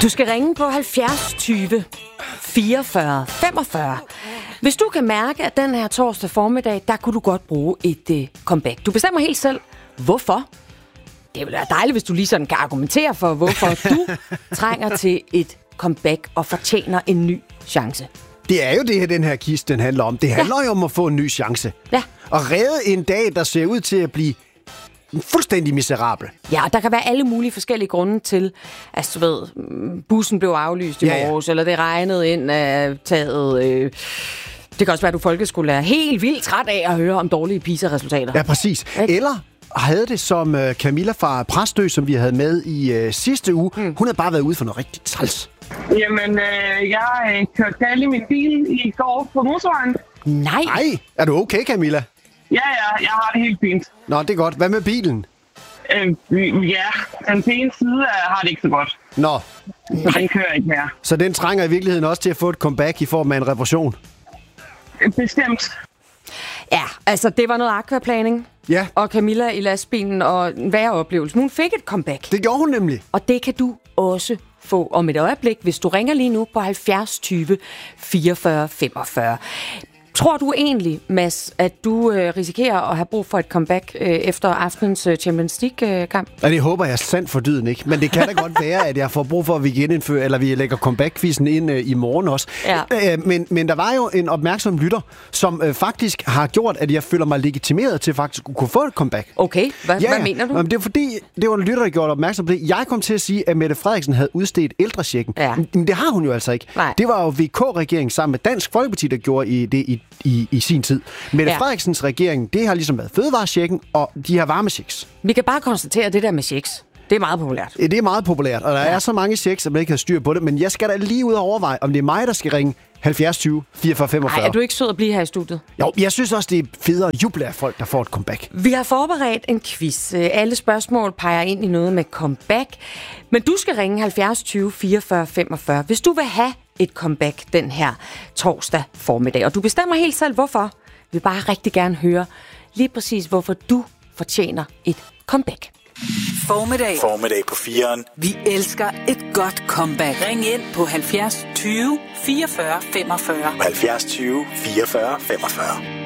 Du skal ringe på 70 20 44 45. Hvis du kan mærke, at den her torsdag formiddag, der kunne du godt bruge et comeback. Du bestemmer helt selv, hvorfor. Det vil være dejligt, hvis du lige sådan kan argumentere for, hvorfor du trænger til et comeback og fortjener en ny chance. Det er jo det her, den her quiz, den handler om. Det handler jo om at få en ny chance. Ja. Og redde en dag, der ser ud til at blive fuldstændig miserabel. Ja, og der kan være alle mulige forskellige grunde til, altså du ved, bussen blev aflyst i morges, eller det regnede ind af taget. Det kan også være, at du folkeskolelærer helt vildt træt af at høre om dårlige PISA-resultater. Ja, præcis. Eller havde det som Camilla fra Præstø, som vi havde med i sidste uge. Hun havde bare været ude for noget rigtig træls. Jamen, jeg kørte galt i min bil i går på motorvejen. Nej. Er du okay, Camilla? Ja, jeg har det helt fint. Nå, det er godt. Hvad med bilen? Ja, den ene side har det ikke så godt. Nå. Den kører ikke mere. Så den trænger i virkeligheden også til at få et comeback i form af en reparation? Bestemt. Ja, altså det var noget aquaplaning. Ja. Og Camilla i lastbilen og en værre oplevelse. Hun fik et comeback. Det gjorde hun nemlig. Og det kan du også få om et øjeblik, hvis du ringer lige nu på 70 20 44 45. Tror du egentlig, Mads, at du risikerer at have brug for et comeback efter aftenens Champions League-kamp? Ja, det håber jeg sandt for dyden ikke. Men det kan da godt være, at jeg får brug for, at vi genindfører, eller vi lægger comeback-quizzen ind i morgen også. Ja. Men der var jo en opmærksom lytter, som faktisk har gjort, at jeg føler mig legitimeret til faktisk at kunne få et comeback. Okay, hvad mener du? Jamen, det er fordi, det var en lytter, der gjorde opmærksom på det. Jeg kom til at sige, at Mette Frederiksen havde udstedt ældrechecken. Ja. Men det har hun jo altså ikke. Nej. Det var jo VK-regeringen sammen med Dansk Folkeparti, der gjorde det i sin tid. Mette Frederiksens regering, det har ligesom været fødevarechecken og de her varmechecks. Vi kan bare konstatere, at det der med checks, det er meget populært. Det er meget populært, og der er så mange checks, at man ikke har styr på det, men jeg skal da lige ud og overveje, om det er mig, der skal ringe 70 20 44 45. Nej, er du ikke sød at blive her i studiet? Jo, jeg synes også, det er federe at juble af folk, der får et comeback. Vi har forberedt en quiz. Alle spørgsmål peger ind i noget med comeback. Men du skal ringe 70 20 44 45, hvis du vil have et comeback den her torsdag formiddag. Og du bestemmer helt selv, hvorfor. Vi vil bare rigtig gerne høre lige præcis, hvorfor du fortjener et comeback. Formiddag på 4'eren. Vi elsker et godt comeback. Ring ind på 70 20 44 45. 70 20 44 45.